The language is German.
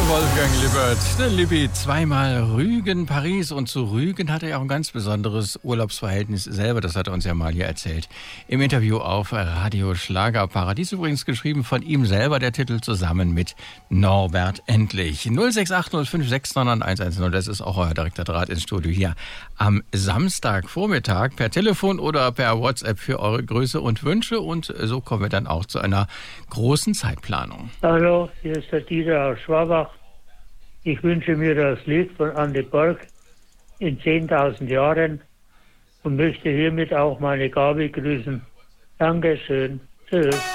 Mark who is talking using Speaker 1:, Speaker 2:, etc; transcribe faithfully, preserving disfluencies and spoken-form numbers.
Speaker 1: Wolfgang Lippert, der Lippi, zweimal Rügen, Paris, und zu Rügen hat er ja auch ein ganz besonderes Urlaubsverhältnis selber, das hat er uns ja mal hier erzählt. Im Interview auf Radio Schlagerparadies, übrigens geschrieben von ihm selber, der Titel zusammen mit Norbert Endlich. null sechs acht null fünf sechs neun eins eins null, das ist auch euer direkter Draht ins Studio hier am Samstagvormittag per Telefon oder per WhatsApp für eure Grüße und Wünsche, und so kommen wir dann auch zu einer großen Zeitplanung.
Speaker 2: Hallo, hier ist der Dieter aus Schwabach. Ich wünsche mir das Lied von Andy Borg in zehntausend Jahren und möchte hiermit auch meine Gabi grüßen. Dankeschön. Tschüss.